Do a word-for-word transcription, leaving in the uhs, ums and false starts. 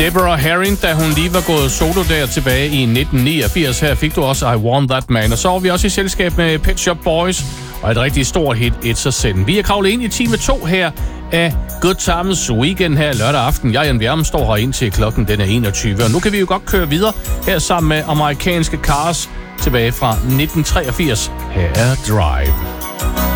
Deborah Harry, da hun lige var gået solo der tilbage i nitten niogfirs. Her fik du også I Want That Man. Og så var vi også i selskab med Pet Shop Boys og et rigtig stort hit, It's a Sin. Vi er kravlet ind i time to her af Good Times Weekend her lørdag aften. Jeg, Jan Bjerm, står her ind til klokken den er enogtyve. Og nu kan vi jo godt køre videre her sammen med amerikanske Cars tilbage fra nitten treogfirs. Her er Drive.